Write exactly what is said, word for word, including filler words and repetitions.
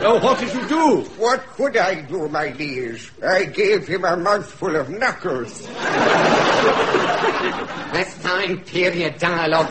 Oh, what did you do? What could I do, my dears? I gave him a mouthful of knuckles. This time period dialogue